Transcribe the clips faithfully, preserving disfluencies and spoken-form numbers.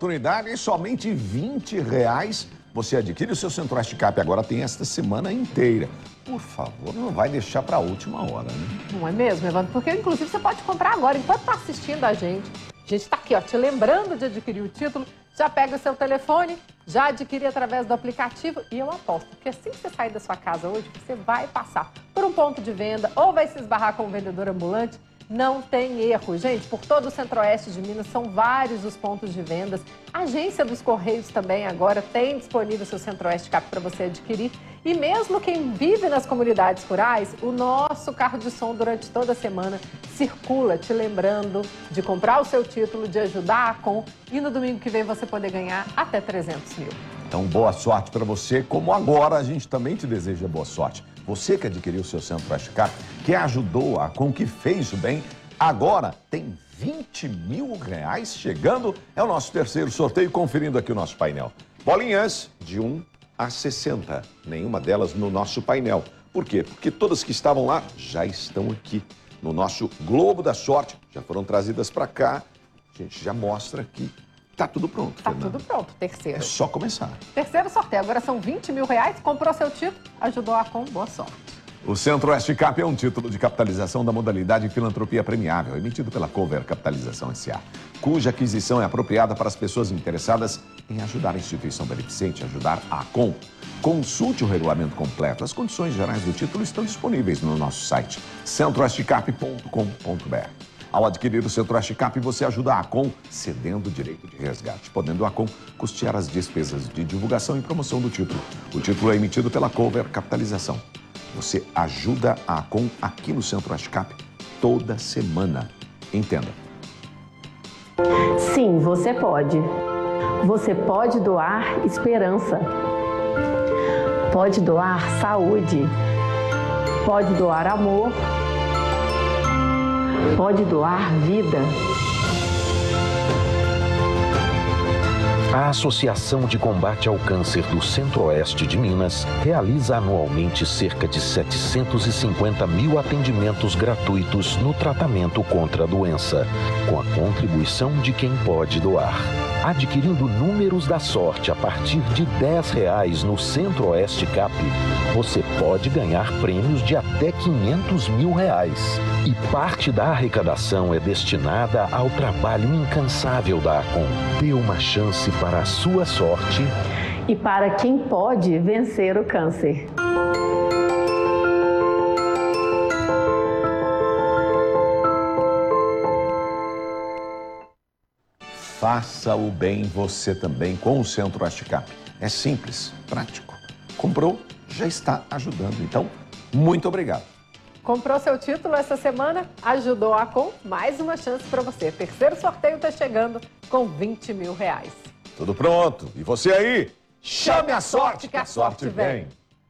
oportunidade e somente vinte reais você adquire o seu Centro-Oeste Cap. Agora tem esta semana inteira. Por favor, não vai deixar para a última hora, né? Não é mesmo, Evandro? Porque, inclusive, você pode comprar agora, enquanto está assistindo a gente. A gente está aqui, ó, te lembrando de adquirir o título. Já pega o seu telefone, já adquire através do aplicativo. E eu aposto que assim que você sair da sua casa hoje, você vai passar por um ponto de venda ou vai se esbarrar com um vendedor ambulante. Não tem erro, gente. Por todo o Centro-Oeste de Minas são vários os pontos de vendas. A Agência dos Correios também agora tem disponível o seu Centro-Oeste Cap para você adquirir. E mesmo quem vive nas comunidades rurais, o nosso carro de som durante toda a semana circula te lembrando de comprar o seu título, de ajudar a Com e no domingo que vem você poder ganhar até trezentos mil. Então, boa sorte para você, como agora a gente também te deseja boa sorte. Você que adquiriu o seu Centro-Oeste Cap, que ajudou a Com, que fez o bem, agora tem vinte mil reais chegando. É o nosso terceiro sorteio, conferindo aqui o nosso painel. Bolinhas de um a sessenta, nenhuma delas no nosso painel. Por quê? Porque todas que estavam lá já estão aqui no nosso Globo da Sorte, já foram trazidas para cá. A gente já mostra aqui. Tá tudo pronto, Tá Fernanda. tudo pronto, terceiro. É só começar. Terceiro sorteio, agora são vinte mil reais, comprou seu título, ajudou a Com, boa sorte. O Centro-Oeste Cap é um título de capitalização da modalidade Filantropia Premiável, emitido pela Cover Capitalização S A, cuja aquisição é apropriada para as pessoas interessadas em ajudar a instituição beneficente, ajudar a Com. Consulte o regulamento completo. As condições gerais do título estão disponíveis no nosso site, centro oeste cap ponto com ponto br. Ao adquirir o Centro-Oeste Cap, você ajuda a Com cedendo o direito de resgate, podendo a Com custear as despesas de divulgação e promoção do título. O título é emitido pela Cover Capitalização. Você ajuda a Com aqui no Centro-Oeste Cap toda semana. Entenda. Sim, você pode. Você pode doar esperança. Pode doar saúde. Pode doar amor. Pode doar vida. A Associação de Combate ao Câncer do Centro-Oeste de Minas realiza anualmente cerca de setecentos e cinquenta mil atendimentos gratuitos no tratamento contra a doença, com a contribuição de quem pode doar. Adquirindo números da sorte a partir de dez reais no Centro-Oeste Cap, você pode ganhar prêmios de até quinhentos mil reais. E parte da arrecadação é destinada ao trabalho incansável da Acom. Dê uma chance para a sua sorte e para quem pode vencer o câncer. Faça o bem você também com o Centro-Oeste Cap. É simples, prático. Comprou, já está ajudando. Então, muito obrigado. Comprou seu título essa semana, ajudou a Com, mais uma chance para você. Terceiro sorteio está chegando com vinte mil reais. Tudo pronto. E você aí? Chame a sorte, que a sorte vem.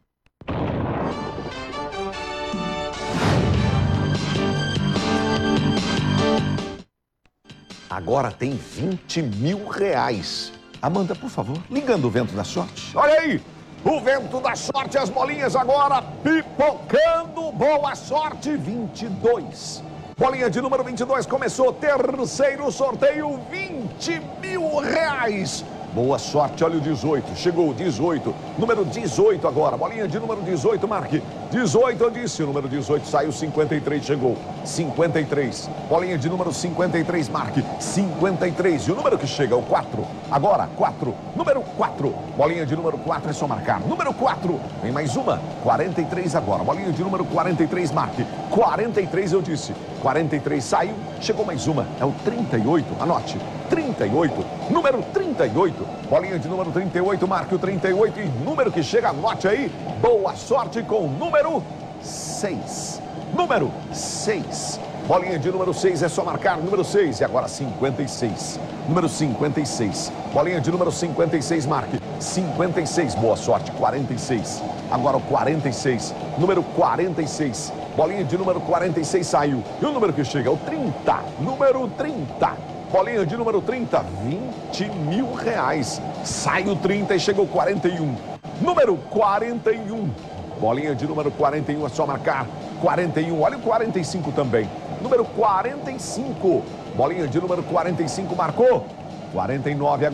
Agora tem vinte mil reais. Amanda, por favor, ligando o vento da sorte. Olha aí! O vento da sorte, as bolinhas agora pipocando. Boa sorte, vinte e dois. Bolinha de número vinte e dois começou. Terceiro sorteio, vinte mil reais. Boa sorte, olha o dezoito. Chegou o dezoito. Número dezoito agora. Bolinha de número dezoito, marque. dezoito, eu disse. O número dezoito saiu, cinquenta e três chegou. cinquenta e três. Bolinha de número cinquenta e três, marque. cinquenta e três. E o número que chega é o quatro. Agora, quatro. Número quatro. Bolinha de número quatro é só marcar. Número quatro. Vem mais uma. quarenta e três agora. Bolinha de número quarenta e três, marque. quarenta e três, eu disse. quarenta e três saiu. Chegou mais uma. É o trinta e oito. Anote. trinta e oito. Número trinta e oito. Bolinha de número trinta e oito, marque o trinta e oito. E número que chega, anote aí. Boa sorte com o número seis. Número seis. Bolinha de número seis é só marcar. Número seis. E agora cinquenta e seis. Número cinquenta e seis. Bolinha de número cinquenta e seis, marque. cinquenta e seis. Boa sorte. quarenta e seis. Agora o quarenta e seis. Número quarenta e seis. Bolinha de número quarenta e seis saiu. E o número que chega é o trinta. Número trinta. Bolinha de número trinta, vinte mil reais. Sai o trinta e chegou o quarenta e um. Número quarenta e um. Bolinha de número quarenta e um, é só marcar. quarenta e um, olha o quarenta e cinco também. Número quarenta e cinco. Bolinha de número quarenta e cinco, marcou. quarenta e nove.